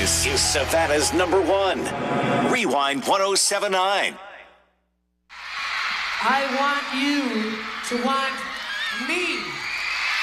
This is Savannah's number one. Rewind 1079. I want you to want me.